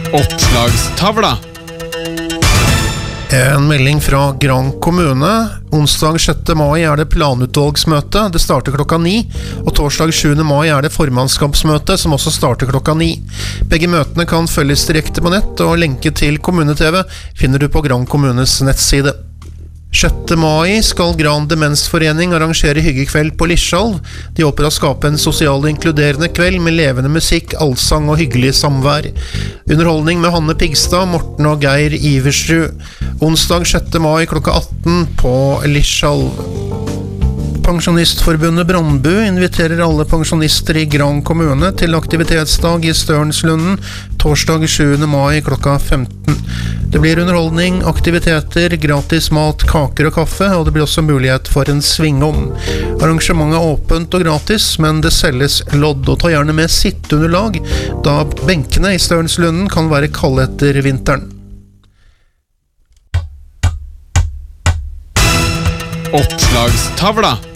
Oppslagstavla. En melding fra Gran kommune. Onsdag 6. mai er det planutvalgsmøte. Det starter klokka 9. Og torsdag 7. mai er det formannskapsmøte, som også starter klokka 9. Begge møtene kan følges direkte på nett, og lenke til Kommune-TV finner du på Gran kommunes nettside. 6. mai skal Gran Demensforening arrangere hyggekveld på Lischalv. De håper å skape en sosial og inkluderende kveld med levende musikk, allsang og hyggelig samvær. Underholdning med Hanne Pigstad, Morten og Geir Iversrud. Onsdag 6. mai klokka 18 på Lischalv. Pensjonistforbundet Brandbu inviterer alle pensjonister i Gran kommune til aktivitetsdag i Størnslunden torsdag 7. mai klokka 15. Det blir underholdning, aktiviteter, gratis mat, kaker og kaffe, og det blir også mulighet for en svingom. Arrangementet er åpent og gratis, men det selges lodd, og ta gjerne med sitteunderlag, da benkene i Størnslunden kan være kalde etter vinteren. Oppslagstavla.